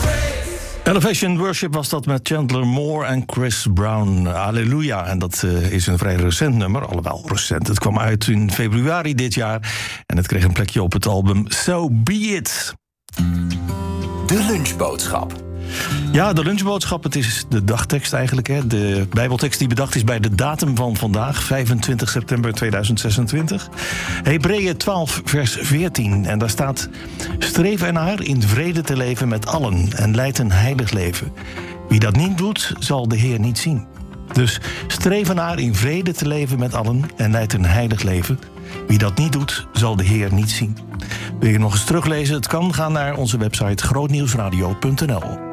Elevation Worship was dat met Chandler Moore en Chris Brown. Halleluja. En dat is een vrij recent nummer, alhoewel recent. Het kwam uit in februari dit jaar en het kreeg een plekje op het album So Be It. De lunchboodschap. Ja, de lunchboodschap, het is de dagtekst eigenlijk. Hè. De Bijbeltekst die bedacht is bij de datum van vandaag, 25 september 2026. Hebreeën 12, vers 14. En daar staat: streef ernaar in vrede te leven met allen en leid een heilig leven. Wie dat niet doet, zal de Heer niet zien. Dus streef ernaar in vrede te leven met allen en leid een heilig leven. Wie dat niet doet, zal de Heer niet zien. Wil je nog eens teruglezen? Het kan. Ga naar onze website grootnieuwsradio.nl.